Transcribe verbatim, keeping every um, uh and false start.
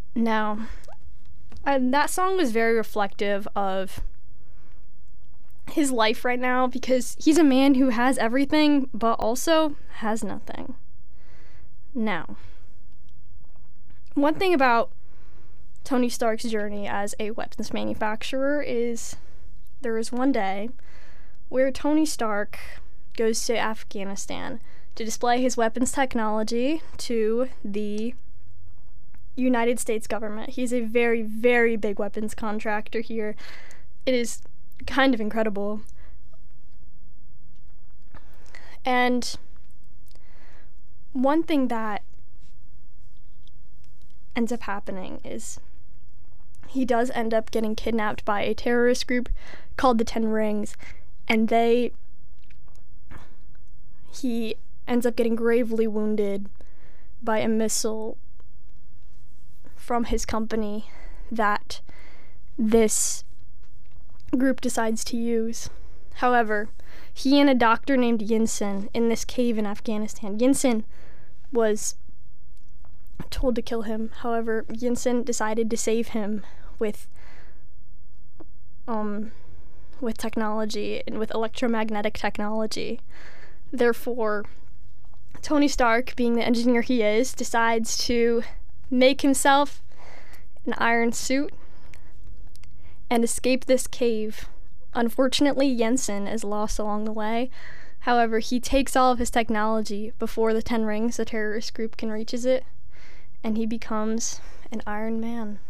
Now, uh, that song was very reflective of his life right now because he's a man who has everything but also has nothing. Now, one thing about Tony Stark's journey as a weapons manufacturer is there is one day where Tony Stark goes to Afghanistan to display his weapons technology to the United States government. He's a very, very big weapons contractor here. It is kind of incredible. And one thing that ends up happening is he does end up getting kidnapped by a terrorist group called the Ten Rings, and they he ends up getting gravely wounded by a missile from his company that this group decides to use. However, he and a doctor named Yinsen in this cave in Afghanistan, Yinsen was told to kill him. However, Yinsen decided to save him with um with technology and with electromagnetic technology. Therefore, Tony Stark, being the engineer he is, decides to make himself an iron suit and escape this cave. Unfortunately, Yinsen is lost along the way. However, he takes all of his technology before the Ten Rings, the terrorist group, can reach it, and he becomes an Iron Man.